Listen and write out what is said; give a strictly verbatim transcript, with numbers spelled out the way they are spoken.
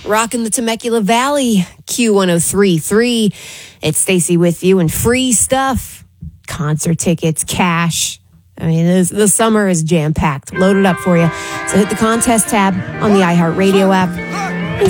Rocking the Temecula Valley, Q one oh three point three. It's Stacy with you, and free stuff. Concert tickets, cash. I mean, the summer is jam-packed. Loaded up for you. So hit the contest tab on the iHeartRadio app.